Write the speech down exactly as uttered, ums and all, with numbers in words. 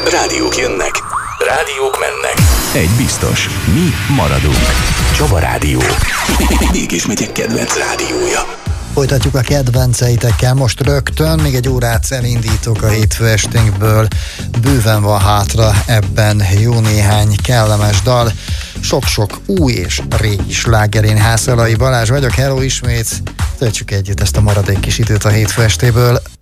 Rádiók jönnek, rádiók mennek. Egy biztos, mi maradunk. Csaba Rádió. Mégis megyek kedvenc rádiója. Folytatjuk a kedvenceitekkel most rögtön, még egy órát elindítok a hétfő esténkből. Bőven van hátra ebben jó néhány kellemes dal. Sok-sok új és régi sláger. Én Hászalai Balázs vagyok, hello ismét. Töltsük együtt ezt a maradék kis időt a hétfő estéből.